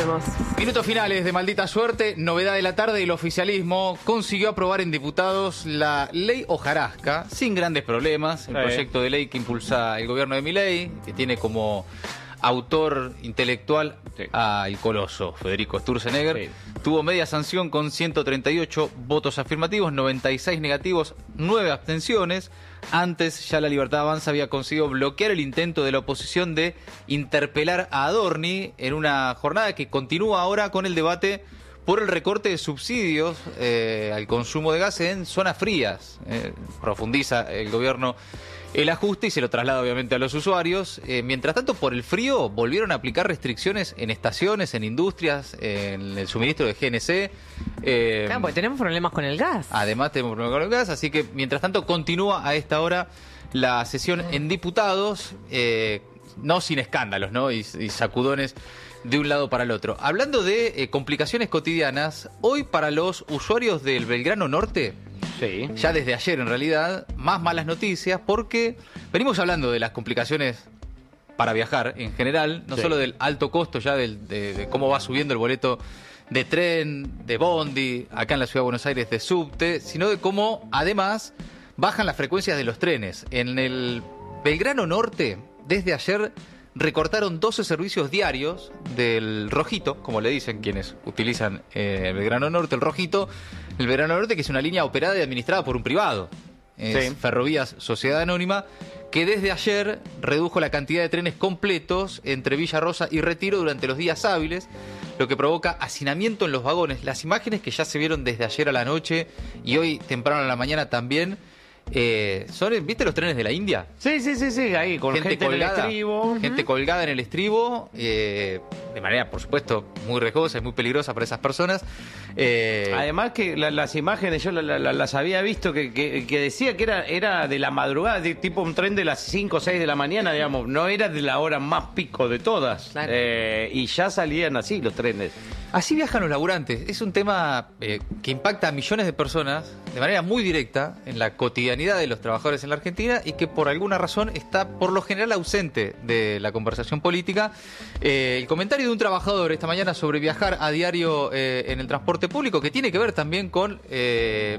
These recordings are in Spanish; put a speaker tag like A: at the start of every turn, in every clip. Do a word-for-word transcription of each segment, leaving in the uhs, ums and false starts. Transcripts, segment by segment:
A: volvemos.
B: Minutos finales de Maldita Suerte, novedad de la tarde, el oficialismo consiguió aprobar en diputados la ley hojarasca sin grandes problemas, el
C: sí.
B: proyecto de ley que impulsa el gobierno de Milei, que tiene como autor intelectual
C: sí.
B: al coloso Federico Sturzenegger,
C: sí.
B: tuvo media sanción con ciento treinta y ocho votos afirmativos, noventa y seis negativos, nueve abstenciones. Antes ya la Libertad Avanza había conseguido bloquear el intento de la oposición de interpelar a Adorni en una jornada que continúa ahora con el debate por el recorte de subsidios eh, al consumo de gas en zonas frías. Eh, profundiza el gobierno el ajuste y se lo traslada obviamente a los usuarios. Eh, mientras tanto, por el frío, volvieron a aplicar restricciones en estaciones, en industrias, en el suministro de G N C. Eh,
A: Claro, porque tenemos problemas con el gas.
B: Además tenemos problemas con el gas, así que mientras tanto continúa a esta hora la sesión en diputados, eh, no sin escándalos, ¿no? Y, y sacudones de un lado para el otro. Hablando de eh, complicaciones cotidianas, hoy para los usuarios del Belgrano Norte,
C: Sí.
B: ya desde ayer en realidad, más malas noticias porque venimos hablando de las complicaciones para viajar en general, no
C: sí.
B: solo del alto costo ya del, de, de cómo va subiendo el boleto de tren, de bondi, acá en la Ciudad de Buenos Aires de subte, sino de cómo además bajan las frecuencias de los trenes. En el Belgrano Norte, desde ayer recortaron doce servicios diarios del Rojito, como le dicen quienes utilizan eh, el Belgrano Norte, el Rojito, el Belgrano Norte, que es una línea operada y administrada por un privado. Es
C: Sí.
B: Ferrovías Sociedad Anónima, que desde ayer redujo la cantidad de trenes completos entre Villa Rosa y Retiro durante los días hábiles, lo que provoca hacinamiento en los vagones. Las imágenes que ya se vieron desde ayer a la noche y hoy temprano a la mañana también, eh, son, ¿viste los trenes de la India?
C: Sí, sí, sí, sí, ahí, con gente, en el estribo.
B: Gente colgada en el estribo, eh, de manera, por supuesto, muy riesgosa y muy peligrosa para esas personas. Eh,
C: Además que la- las imágenes yo la- la- las había visto que, que, que decía que era, era de la madrugada, de, tipo un tren de las cinco o seis de la mañana, digamos, no era de la hora más pico de todas.
A: Claro.
C: Eh, y ya salían así los trenes.
B: Así viajan los laburantes. Es un tema eh, que impacta a millones de personas de manera muy directa en la cotidianidad de los trabajadores en la Argentina y que por alguna razón está por lo general ausente de la conversación política. Eh, el comentario de un trabajador esta mañana sobre viajar a diario eh, en el transporte público, que tiene que ver también con... Eh,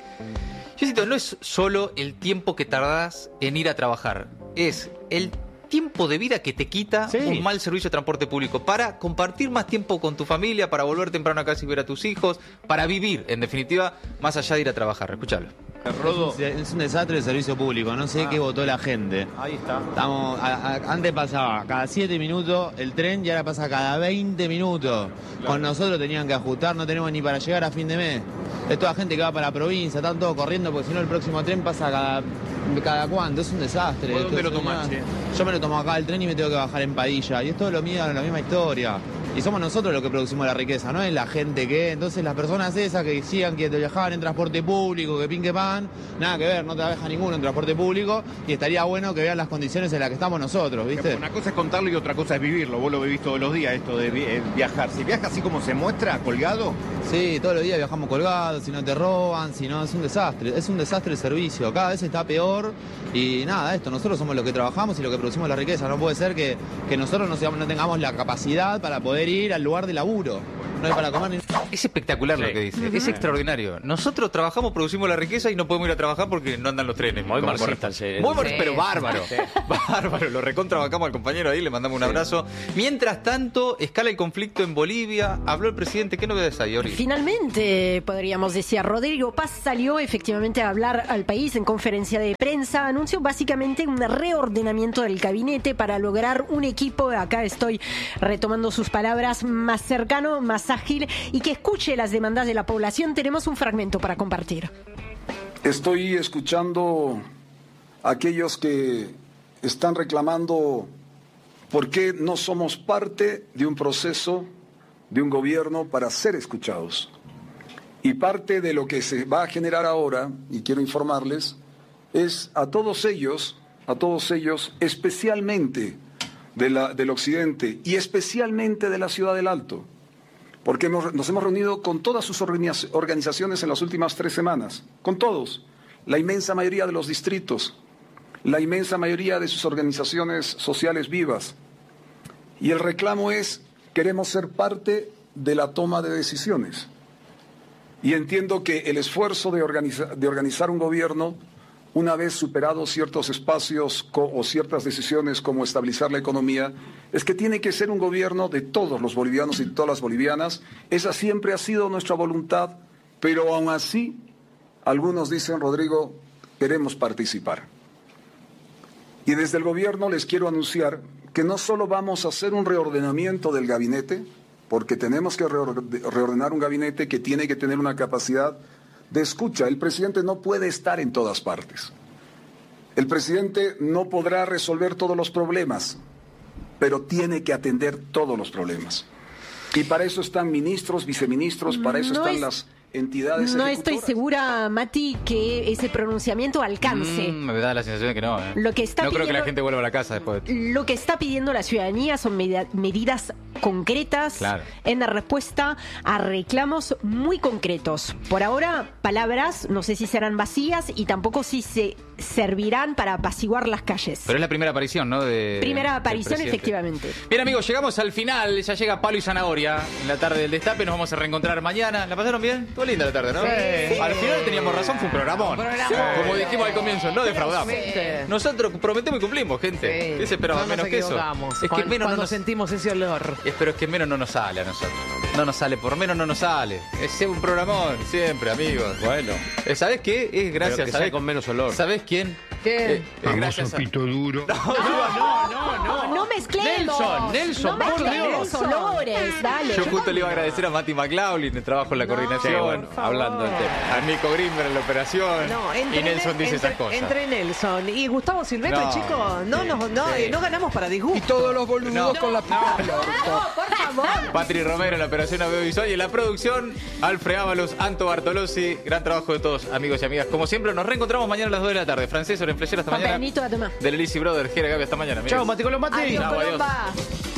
B: yo siento, no es solo el tiempo que tardás en ir a trabajar, es el tiempo de vida que te quita
C: Sí.
B: un mal servicio de transporte público para compartir más tiempo con tu familia, para volver temprano a casa y ver a tus hijos, para vivir, en definitiva, más allá de ir a trabajar. Escuchalo.
D: Rodo. Es un desastre el servicio público, no sé
C: Ah.
D: qué votó la gente.
C: Ahí está.
D: Estamos, a- a- antes pasaba cada siete minutos el tren y ahora pasa cada veinte minutos. Con nosotros tenían que ajustar, no tenemos ni para llegar a fin de mes. Es toda gente que va para la provincia, están todos corriendo porque si no el próximo tren pasa cada, cada cuánto, es un desastre.
E: ¿Vos dónde
D: Esto,
E: lo tomás,
D: señor.
E: che?
D: Yo me lo tomo acá el tren y me tengo que bajar en Padilla. Y es todo lo mío, la misma historia. Y somos nosotros los que producimos la riqueza, no es la gente que... Entonces las personas esas que decían que viajaban en transporte público, que pin que pan, nada que ver, no trabaja ninguno en transporte público y estaría bueno que vean las condiciones en las que estamos nosotros, ¿viste?
E: Una cosa es contarlo y otra cosa es vivirlo. Vos lo vivís todos los días, esto de vi- eh, viajar. Si viaja así como se muestra, colgado,
D: Sí, todos los días viajamos colgados, si no te roban, si no, es un desastre, es un desastre el servicio, cada vez está peor y nada, esto, nosotros somos los que trabajamos y los que producimos la riqueza, no puede ser que, que nosotros no, seamos- no tengamos la capacidad para poder ir al lugar de laburo, no hay para comer ni...
B: Es espectacular
C: Sí.
B: lo que dice, es extraordinario. Nosotros trabajamos, producimos la riqueza y no podemos ir a trabajar porque no andan los trenes.
C: Muy
B: como
C: marxista
B: corresponde.
C: el-
B: Muy marxista,
A: Sí.
B: pero bárbaro.
C: Sí.
B: Bárbaro, lo recontrabacamos al compañero ahí, le mandamos un abrazo. Mientras tanto, escala el conflicto en Bolivia, habló el presidente, ¿qué novedades hay, Ori?
A: Finalmente, podríamos decir, Rodrigo Paz salió efectivamente a hablar al país en conferencia de prensa, anunció básicamente un reordenamiento del gabinete para lograr un equipo, acá estoy retomando sus palabras, más cercano, más ágil y que escuche las demandas de la población. Tenemos un fragmento para compartir.
F: Estoy escuchando a aquellos que están reclamando por qué no somos parte de un proceso de un gobierno para ser escuchados. Y parte de lo que se va a generar ahora, y quiero informarles, es a todos ellos, a todos ellos, especialmente de la, del occidente y especialmente de la Ciudad del Alto, porque hemos, nos hemos reunido con todas sus organiz- organizaciones en las últimas tres semanas, con todos, la inmensa mayoría de los distritos, la inmensa mayoría de sus organizaciones sociales vivas. Y el reclamo es queremos ser parte de la toma de decisiones. Y entiendo que el esfuerzo de, organiza, de organizar un gobierno, una vez superados ciertos espacios co, o ciertas decisiones como estabilizar la economía, es que tiene que ser un gobierno de todos los bolivianos y todas las bolivianas. Esa siempre ha sido nuestra voluntad, pero aún así, algunos dicen, Rodrigo, queremos participar. Y desde el gobierno les quiero anunciar que no solo vamos a hacer un reordenamiento del gabinete, porque tenemos que reordenar un gabinete que tiene que tener una capacidad de escucha. El presidente no puede estar en todas partes. El presidente no podrá resolver todos los problemas, pero tiene que atender todos los problemas. Y para eso están ministros, viceministros, para eso
A: no
F: están
A: es...
F: las entidades
A: No
F: ejecutoras.
A: estoy segura, Mati, que ese pronunciamiento alcance.
B: Mm, me da la sensación de que no. ¿eh?
A: Lo que está
B: no creo que
A: pidiendo-
B: la gente vuelva a la casa después.
A: Lo que está pidiendo la ciudadanía son medida- medidas concretas
B: Claro.
A: en la respuesta a reclamos muy concretos. Por ahora, palabras, no sé si serán vacías y tampoco si se servirán para apaciguar las calles.
B: Pero es la primera aparición, ¿no? De,
A: Primera
B: del
A: aparición,
B: presidente.
A: efectivamente.
B: Bien, amigos, llegamos al final. Ya llega Palo y Zanahoria en la tarde del Destape. Nos vamos a reencontrar mañana. ¿La pasaron bien? Estuvo linda la tarde, ¿no?
G: Sí.
B: Al final teníamos razón, fue un programón.
G: Programón.
B: Como dijimos al comienzo, no defraudamos.
G: Sí.
B: Nosotros prometemos y cumplimos, gente.
G: Sí.
B: ¿Qué se esperaba
G: No nos
B: menos que eso?
G: equivocamos.
B: Es que
G: Cuando-
B: menos no
G: cuando
B: nos...
G: sentimos ese olor.
B: Es, pero es que menos no nos sale a nosotros. No nos sale, por menos no nos sale. Es un programón, siempre, amigos.
C: Bueno,
B: ¿Sabés qué? Es
C: pero
B: gracias,
C: que sea
B: ¿sabés?
C: con menos olor.
B: ¿Sabés quién?
G: ¿Quién?
B: Eh, eh, gracias a...
H: pito duro.
C: No, no, no, no.
A: No mezclemos.
C: Nelson, Nelson,
A: no
C: por
A: mezclemos
C: Dios.
A: olores, dale.
B: Yo justo le iba a agradecer a Mati McLaughlin de trabajo en la
G: No,
B: coordinación.
G: por
C: bueno,
G: favor.
C: hablando del tema.
B: A Nico Grimber en la operación.
G: No,
B: y
G: entre,
B: Nelson dice
G: entre,
B: esas cosas.
G: entre Nelson y Gustavo Silvestre,
B: No,
G: chicos, no,
B: sí,
G: nos, no,
B: sí.
G: eh, no ganamos para disgusto.
H: Y todos los boludos
B: No.
H: con la pita del orto.
A: No, por favor.
B: Patri Romero en la operación audiovisual y en la producción, Alfred Ábalos, Anto Bartolozzi. Gran trabajo de todos, amigos y amigas. Como siempre, nos reencontramos mañana a las dos de la tarde. Francés, Oren Flechera, hasta
A: Juan
B: mañana.
A: Benito, a tomar.
B: Del Elisi Brothers, Jera Gaby, hasta mañana. amigos.
C: Chao, Mati Colomati.
A: Adiós,
B: Chao, adiós.
A: Colomba.